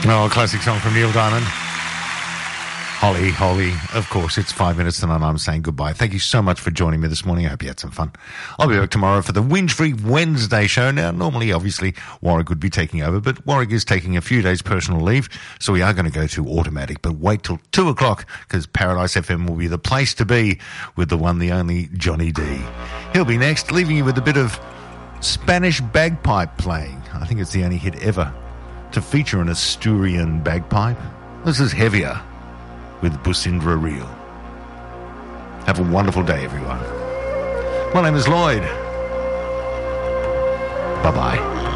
Oh, a classic song from Neil Diamond. Holly, Holly. Of course, it's 5 minutes to 9. I'm saying goodbye. Thank you so much for joining me this morning. I hope you had some fun. I'll be back tomorrow for the Whinge-Free Wednesday show. Now, normally, obviously, Warwick would be taking over, but Warwick is taking a few days personal leave, so we are going to go to automatic. But wait till 2 o'clock, because Paradise FM will be the place to be with the one, the only Johnny D. He'll be next, leaving you with a bit of Spanish bagpipe playing. I think it's the only hit ever to feature an Asturian bagpipe. This is Heavier with Busindra Reel. Have a wonderful day, everyone. My name is Lloyd. Bye-bye.